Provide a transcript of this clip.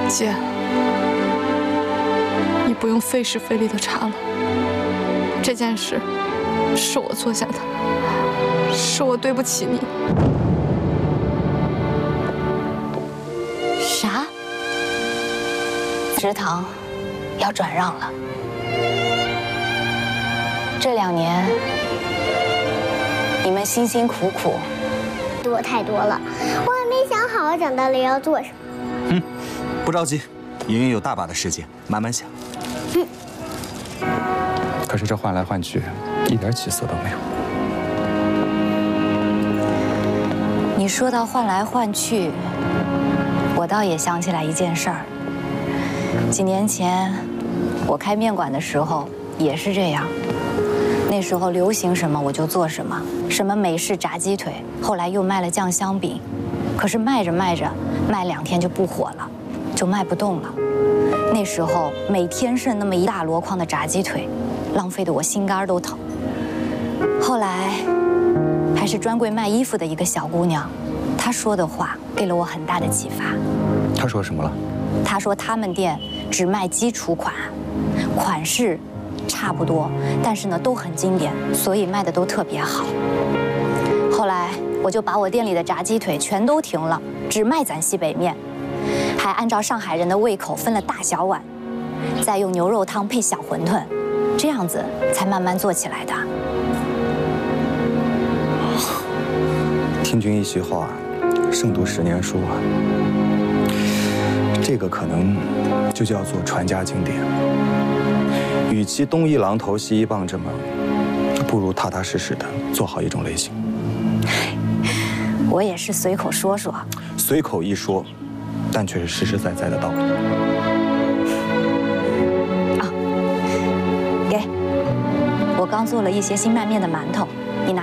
姐，你不用费时费力的查了。这件事是我做下的，是我对不起你。 啥？食堂要转让了。这2年你们辛辛苦苦， 多太多了，我还没想好长大了要做什么。 不着急，莹莹有大把的时间，慢慢想。 可是这换来换去，一点起色都没有。 你说到换来换去，我倒也想起来一件事儿。几年前我开面馆的时候也是这样，那时候流行什么我就做什么，什么美式炸鸡腿，后来又卖了酱香饼，可是卖着卖着，卖2天就不火了，就卖不动了。那时候每天剩那么一大箩筐的炸鸡腿，浪费得我心肝都疼。后来还是专柜卖衣服的一个小姑娘，她说的话给了我很大的启发。 他说什么了？ 她说他们店只卖基础款，款式差不多，但是呢都很经典，所以卖的都特别好。后来我就把我店里的炸鸡腿全都停了，只卖陕西北面，还按照上海人的胃口分了大小碗，再用牛肉汤配小馄饨，这样子才慢慢做起来的。 听君一席话，胜读10年书啊。这个可能就叫做传家经典。与其东一榔头西一棒这么，不如踏踏实实的做好一种类型。 我也是随口说说， 随口一说，但却是实实在在的道理。 给，我刚做了一些新拌面的馒头。